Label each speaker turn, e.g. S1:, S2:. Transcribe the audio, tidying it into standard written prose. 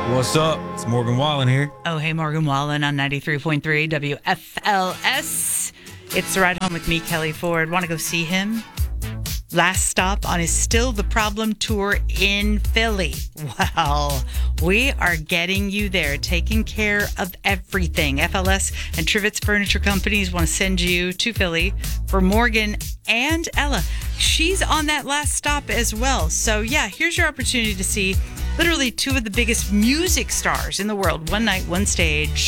S1: What's up? It's Morgan Wallen here.
S2: Oh, hey, Morgan Wallen on 93.3 WFLS. It's the ride home with me, Kelly Ford. Want to go see him? Last stop on his Still the Problem tour in Philly. Well, we are getting you there, taking care of everything. FLS and Trivets Furniture Companies want to send you to Philly for Morgan and Ella. She's on that last stop as well. So, yeah, here's your opportunity to see literally two of the biggest music stars in the world. One night, one stage.